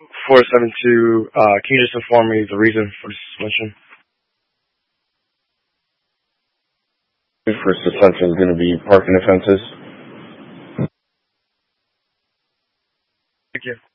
472. Can you just inform me the reason for the suspension? For suspension is going to be parking offenses. Thank you.